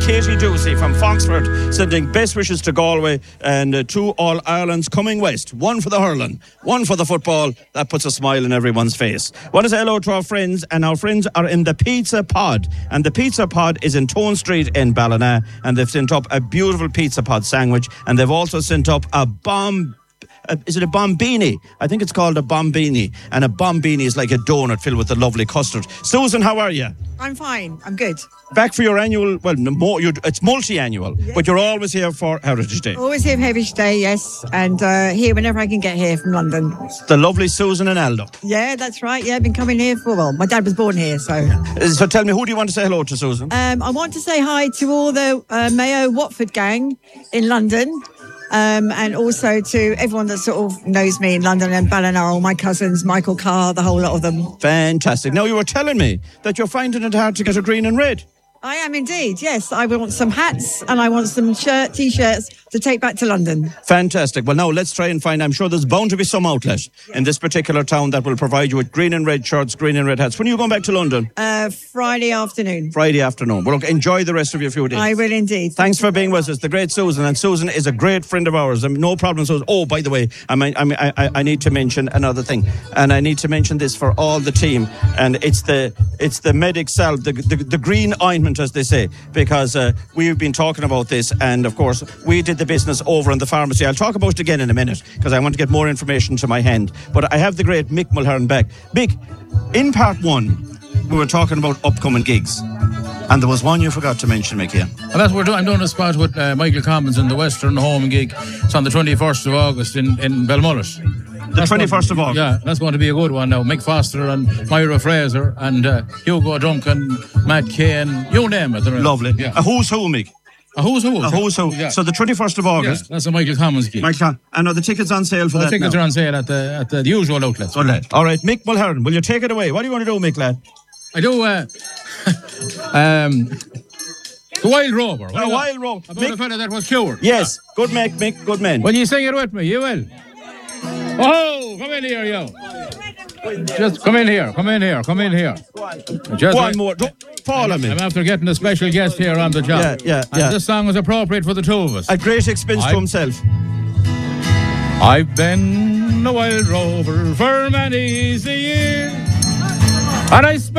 Katie Ducey from Foxford, sending best wishes to Galway and to all Ireland's coming west. One for the hurling, one for the football. That puts a smile on everyone's face. Want to say hello to our friends, and our friends are in the Pizza Pod, and the Pizza Pod is in Tone Street in Ballina, and they've sent up a beautiful Pizza Pod sandwich, and they've also sent up a is it a bombini? I think it's called a bombini. And a bombini is like a donut filled with a lovely custard. Susan, how are you? I'm fine. I'm good. Back for your annual, it's multi-annual, yes. But you're always here for Heritage Day. Always here for Heritage Day, yes. And here whenever I can get here from London. The lovely Susan and Aldo. Yeah, that's right. Yeah, I've been coming here my dad was born here, so. So tell me, who do you want to say hello to, Susan? I want to say hi to all the Mayo Watford gang in London. And also to everyone that sort of knows me in London and Ballina, all my cousins, Michael Carr, the whole lot of them. Fantastic. Now, you were telling me that you're finding it hard to get a green and red. I am indeed, yes. I want some hats and I want some T-shirts to take back to London. Fantastic. Well, now let's try and find, I'm sure there's bound to be some outlet in this particular town that will provide you with green and red shirts, green and red hats. When are you going back to London? Friday afternoon. Friday afternoon. Well, look, enjoy the rest of your few days. I will indeed. Thanks for being with us, the great Susan. And Susan is a great friend of ours. No problem, Susan. Oh, by the way, I need to mention another thing. And I need to mention this for all the team. And it's the medic salve, the green ointment, as they say, because we've been talking about this, and of course we did the business over in the pharmacy. I'll talk about it again in a minute because I want to get more information to my hand, but I have the great Mick Mulhern back. Mick, in part one we were talking about upcoming gigs, and there was one you forgot to mention, Mick. Yeah, and that's what I'm doing a spot with Michael Commons in the Western Home gig. It's on the 21st of August in Belmullet. The 21st of August. Yeah, that's going to be a good one now. Mick Foster and Myra Fraser and Hugo Duncan, Matt Kane, you name it. Lovely. Yeah. A who's who, Mick? A who's who? A who's who. Yeah. So the 21st of August. Yeah, that's a Michael Commons gig. And are the tickets on sale for that? The tickets are on sale at the usual outlets. All right, Mick Mulhern, will you take it away? What do you want to do, Mick, lad? I do. The Wild Rover. Wild Rover. About a fella that was cured. Yes. Yeah. Good, Mick. Good man. Will you sing it with me? You will. Oh, come in here, yo. Just come in here. Just one more. Don't fall on me. I'm after getting a special guest here on the job. Yeah. And this song is appropriate for the two of us. At great expense to himself. I've been a wild rover for many a year, and I spent